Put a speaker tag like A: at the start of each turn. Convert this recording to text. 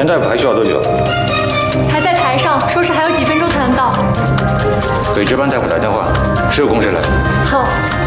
A: 田大夫还需要多久？
B: 还在台上，说是还有几分钟才能到。
A: 给值班大夫打电话，10个公车来。
B: 好。